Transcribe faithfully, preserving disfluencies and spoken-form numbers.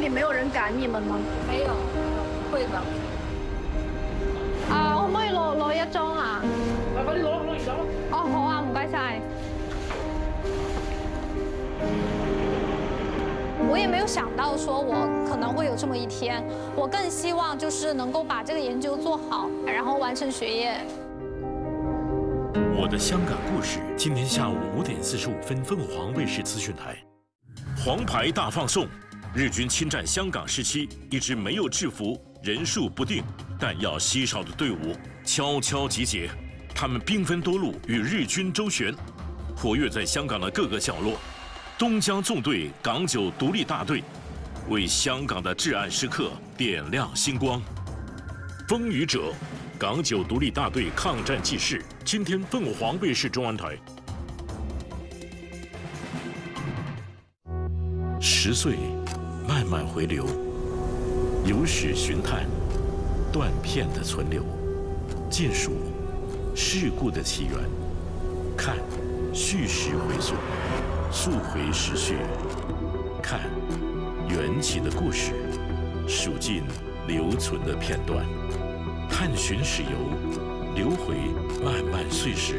里没有人赶你们嗎？ 沒有，會的。 啊，可唔可以攞攞一張啊？ 快快啲攞攞完咗。 哦，好啊，唔該晒。我也沒有想到說我可能會有這麼一天，我更希望就是能夠把這個研究做好，然後完成學業。 我的香港故事，今天下午五點四十五分，鳳凰衛視資訊台。黃牌大放送，日軍侵佔香港時期，一支沒有制服、人數不定、彈藥稀少的隊伍悄悄集結，他們兵分多路與日軍周旋，活躍在香港的各個角落。東江縱隊港九獨立大隊為香港的至暗時刻點亮星光。風雨者，港九獨立大隊抗戰記事，今天鳳凰衛視中文台。十歲，慢慢回流，有史尋探，斷片的存留，盡數事故的起源，看敘事回溯。溯回時序，看緣起的故事，數盡留存的片段，探尋史遊，流回漫漫歲時。